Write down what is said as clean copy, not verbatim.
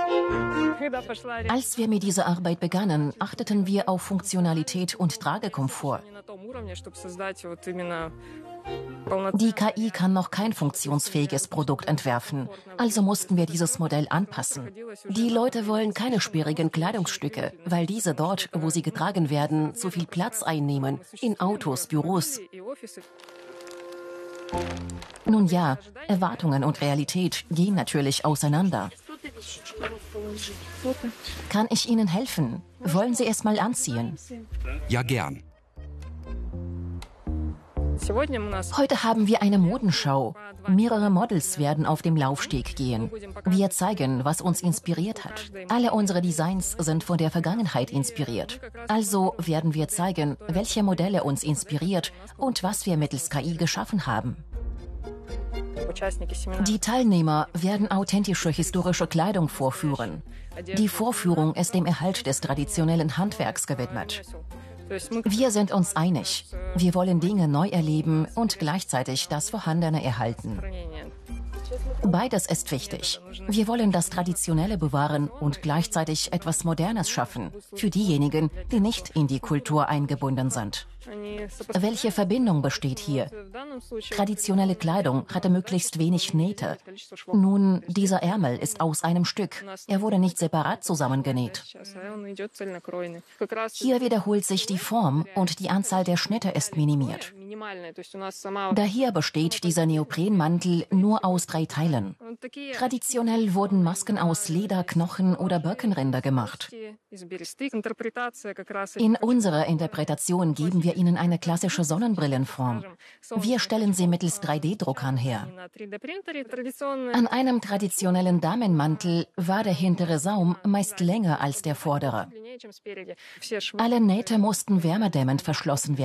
Als wir mit dieser Arbeit begannen, achteten wir auf Funktionalität und Tragekomfort. Die KI kann noch kein funktionsfähiges Produkt entwerfen, also mussten wir dieses Modell anpassen. Die Leute wollen keine sperrigen Kleidungsstücke, weil diese dort, wo sie getragen werden, zu viel Platz einnehmen, in Autos, Büros. Nun ja, Erwartungen und Realität gehen natürlich auseinander. Kann ich Ihnen helfen? Wollen Sie es mal anziehen? Ja, gern. Heute haben wir eine Modenschau. Mehrere Models werden auf dem Laufsteg gehen. Wir zeigen, was uns inspiriert hat. Alle unsere Designs sind von der Vergangenheit inspiriert. Also werden wir zeigen, welche Modelle uns inspiriert und was wir mittels KI geschaffen haben. Die Teilnehmer werden authentische historische Kleidung vorführen. Die Vorführung ist dem Erhalt des traditionellen Handwerks gewidmet. Wir sind uns einig. Wir wollen Dinge neu erleben und gleichzeitig das Vorhandene erhalten. Beides ist wichtig. Wir wollen das Traditionelle bewahren und gleichzeitig etwas Modernes schaffen, für diejenigen, die nicht in die Kultur eingebunden sind. Welche Verbindung besteht hier? Traditionelle Kleidung hatte möglichst wenig Nähte. Nun, dieser Ärmel ist aus einem Stück. Er wurde nicht separat zusammengenäht. Hier wiederholt sich die Form und die Anzahl der Schnitte ist minimiert. Daher besteht dieser Neoprenmantel nur aus 3 Teilen. Traditionell wurden Masken aus Leder, Knochen oder Birkenrinder gemacht. In unserer Interpretation geben wir Ihnen eine klassische Sonnenbrillenform. Wir stellen sie mittels 3D-Druckern her. An einem traditionellen Damenmantel war der hintere Saum meist länger als der vordere. Alle Nähte mussten wärmedämmend verschlossen werden.